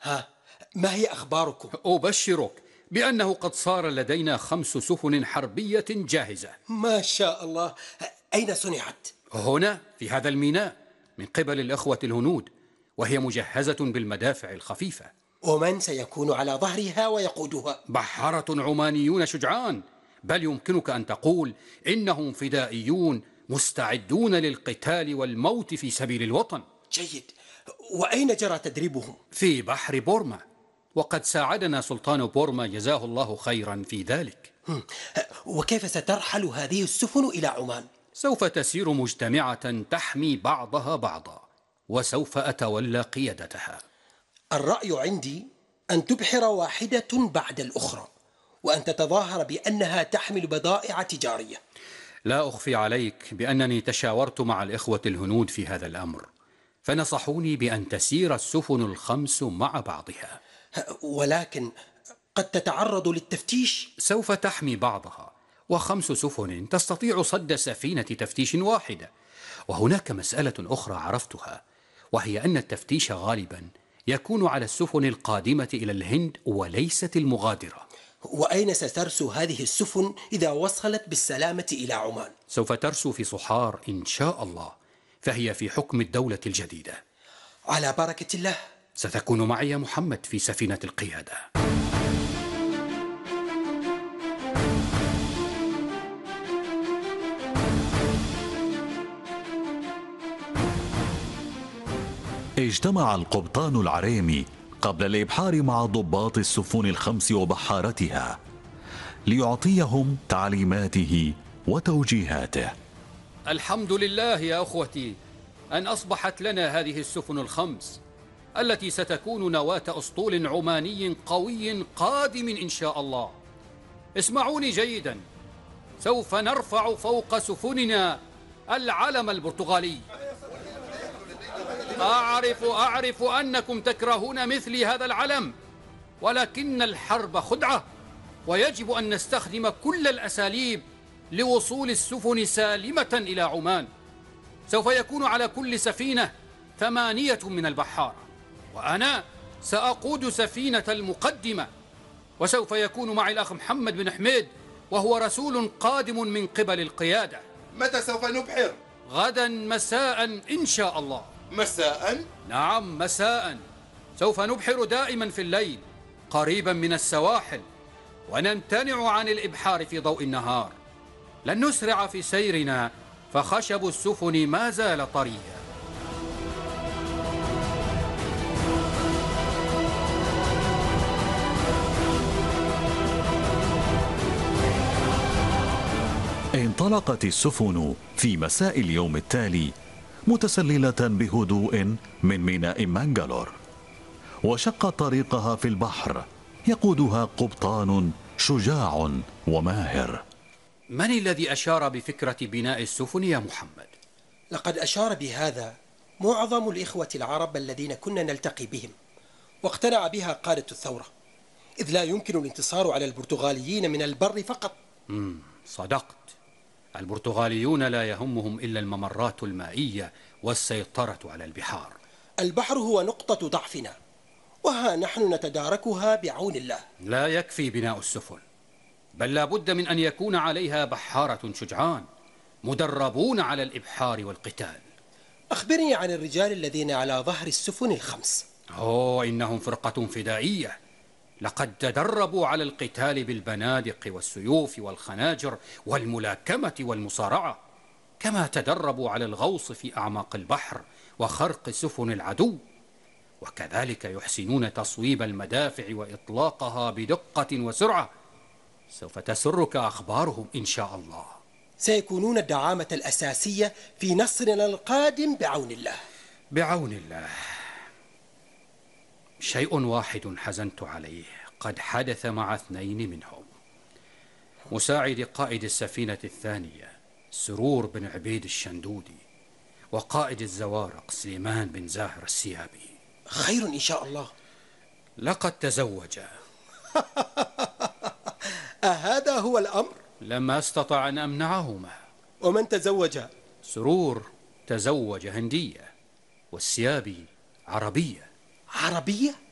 ها، ما هي أخباركم؟ أبشرك بأنه قد صار لدينا 5 سفن حربية جاهزة. ما شاء الله. أين صنعت؟ هنا في هذا الميناء من قبل الأخوة الهنود، وهي مجهزة بالمدافع الخفيفة. ومن سيكون على ظهرها ويقودها؟ بحارة عمانيون شجعان، بل يمكنك أن تقول إنهم فدائيون مستعدون للقتال والموت في سبيل الوطن. جيد. وأين جرى تدريبهم؟ في بحر بورما، وقد ساعدنا سلطان بورما جزاه الله خيرا في ذلك. وكيف سترحل هذه السفن إلى عمان؟ سوف تسير مجتمعة تحمي بعضها بعضا، وسوف أتولى قيادتها. الرأي عندي أن تبحر واحدة بعد الأخرى، وأن تتظاهر بأنها تحمل بضائع تجارية. لا أخفي عليك بأنني تشاورت مع الإخوة الهنود في هذا الأمر، فنصحوني بأن تسير السفن ال5 مع بعضها. ولكن قد تتعرض للتفتيش. سوف تحمي بعضها، و5 سفن تستطيع صد سفينة تفتيش واحدة. وهناك مسألة أخرى عرفتها، وهي أن التفتيش غالبا يكون على السفن القادمة إلى الهند وليست المغادرة. وأين سترسو هذه السفن إذا وصلت بالسلامة إلى عمان؟ سوف ترسو في صحار إن شاء الله، فهي في حكم الدولة الجديدة. على بركة الله. ستكون معي يا محمد في سفينة القيادة. اجتمع القبطان العريمي قبل الإبحار مع ضباط السفن ال5 وبحارتها ليعطيهم تعليماته وتوجيهاته. الحمد لله يا أخوتي أن أصبحت لنا هذه السفن ال5 التي ستكون نواة أسطول عماني قوي قادم إن شاء الله. اسمعوني جيدا، سوف نرفع فوق سفننا العلم البرتغالي. أعرف أنكم تكرهون مثلي هذا العلم، ولكن الحرب خدعة، ويجب أن نستخدم كل الأساليب لوصول السفن سالمة إلى عمان. سوف يكون على كل سفينة 8 من البحارة، وأنا سأقود سفينة المقدمة، وسوف يكون معي الأخ محمد بن حميد، وهو رسول قادم من قبل القيادة. متى سوف نبحر؟ غدا مساء إن شاء الله. مساء؟ نعم مساء. سوف نبحر دائما في الليل قريبا من السواحل، ونمتنع عن الإبحار في ضوء النهار. لن نسرع في سيرنا، فخشب السفن ما زال طريا. انطلقت السفن في مساء اليوم التالي متسللة بهدوء من ميناء مانجالور، وشق طريقها في البحر يقودها قبطان شجاع وماهر. من الذي أشار بفكرة بناء السفن يا محمد؟ لقد أشار بهذا معظم الإخوة العرب الذين كنا نلتقي بهم، واقتنع بها قادة الثورة، إذ لا يمكن الانتصار على البرتغاليين من البر فقط. صدقت، البرتغاليون لا يهمهم إلا الممرات المائية والسيطرة على البحار. البحر هو نقطة ضعفنا، وها نحن نتداركها بعون الله. لا يكفي بناء السفن، بل لا بد من أن يكون عليها بحارة شجعان مدربون على الإبحار والقتال. أخبرني عن الرجال الذين على ظهر السفن ال5. إنهم فرقة فدائية، لقد تدربوا على القتال بالبنادق والسيوف والخناجر والملاكمة والمصارعة، كما تدربوا على الغوص في أعماق البحر وخرق سفن العدو، وكذلك يحسنون تصويب المدافع وإطلاقها بدقة وسرعة. سوف تسرك أخبارهم إن شاء الله. سيكونون الدعامة الأساسية في نصرنا القادم بعون الله. بعون الله. شيء واحد حزنت عليه قد حدث مع 2 منهم، مساعد قائد السفينة الثانية سرور بن عبيد الشندودي، وقائد الزوارق سليمان بن زاهر السيابي. خير إن شاء الله. لقد تزوجا. أهذا هو الأمر؟ لم أستطع أن أمنعهما. ومن تزوج؟ سرور تزوج هندية، والسيابي عربية. عربية؟